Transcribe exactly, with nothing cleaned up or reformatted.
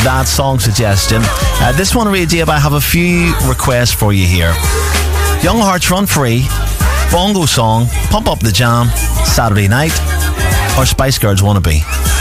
that song suggestion. Uh, this one reads, I have a few requests for you here. Young Hearts Run Free, Bongo Song, Pump Up the Jam, Saturday Night, or Spice Girls Wannabe.